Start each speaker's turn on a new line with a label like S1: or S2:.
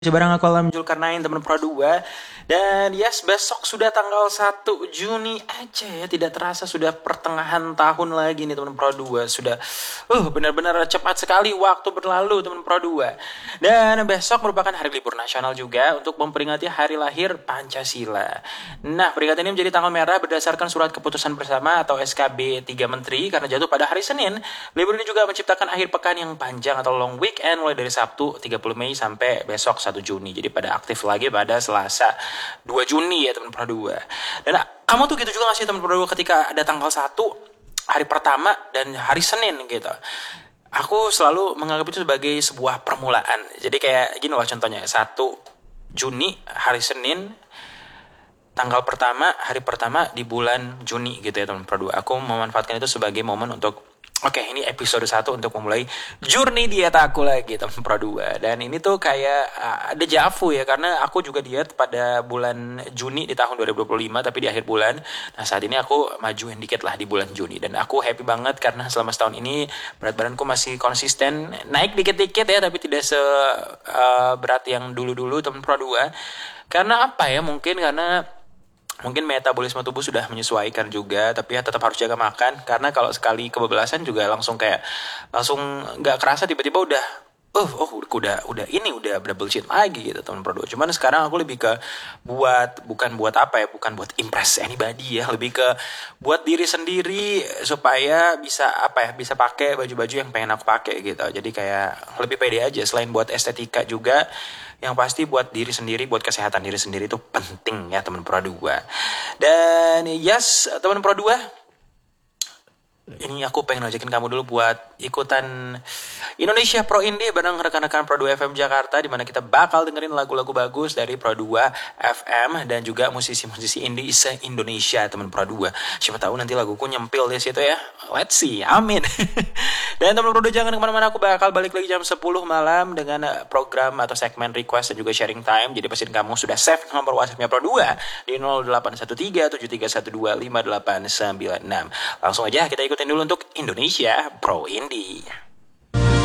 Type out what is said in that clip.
S1: Bareng aku Alam Zulkarnain, teman Pro 2. Dan yes, besok sudah tanggal 1 Juni aja ya. Tidak terasa sudah pertengahan tahun lagi nih teman Pro 2. Sudah benar-benar cepat sekali waktu berlalu teman Pro 2. Dan besok merupakan hari libur nasional juga untuk memperingati hari lahir Pancasila. Nah, peringatan ini menjadi tanggal merah berdasarkan surat keputusan bersama atau SKB 3 Menteri karena jatuh pada hari Senin. Libur ini juga menciptakan akhir pekan yang panjang atau long weekend mulai dari Sabtu 30 Mei sampai besok 1 Juni. Jadi pada aktif lagi pada Selasa 2 Juni ya teman Pro 2. Dan kamu tuh gitu juga gak sih teman Pro 2 ketika ada tanggal 1 hari pertama dan hari Senin gitu. Aku selalu menganggap itu sebagai sebuah permulaan. Jadi kayak gini loh contohnya. 1 Juni hari Senin, tanggal pertama, hari pertama di bulan Juni gitu ya teman Pro 2. Aku memanfaatkan itu sebagai momen untuk ini episode 1 untuk memulai journey diet aku lagi teman Pro 2. Dan ini tuh kayak ada javu ya, karena aku juga diet pada bulan Juni di tahun 2025 tapi di akhir bulan. Nah saat ini aku majuin dikit lah di bulan Juni. Dan aku happy banget karena selama setahun ini berat badanku masih konsisten naik dikit-dikit ya, tapi tidak seberat yang dulu-dulu teman Pro 2. Karena apa ya, mungkin metabolisme tubuh sudah menyesuaikan juga, tapi ya tetap harus jaga makan karena kalau sekali kebablasan juga langsung nggak kerasa tiba-tiba udah bullshit lagi gitu teman Pro 2. Cuman sekarang aku lebih ke bukan buat impress anybody ya, lebih ke buat diri sendiri supaya bisa bisa pakai baju-baju yang pengen aku pakai gitu. Jadi kayak lebih pede aja, selain buat estetika juga yang pasti buat diri sendiri, buat kesehatan diri sendiri itu penting ya teman Pro 2. Dan yes, teman Pro 2, ini aku pengen ngajakin kamu dulu buat ikutan Indonesia Pro Indie bareng rekan-rekan Pro 2 FM Jakarta, di mana kita bakal dengerin lagu-lagu bagus dari Pro 2 FM dan juga musisi-musisi indie se-Indonesia teman Pro 2. Siapa tahu nanti laguku nyempil di situ ya. Let's see, amin. Dan teman Pro 2 jangan kemana-mana, aku bakal balik lagi jam 10 malam dengan program atau segmen request dan juga sharing time. Jadi pastiin kamu sudah save nomor WhatsApp-nya Pro 2 di 0813 77125896. Langsung aja kita ikutin dulu untuk Indonesia Pro Indie.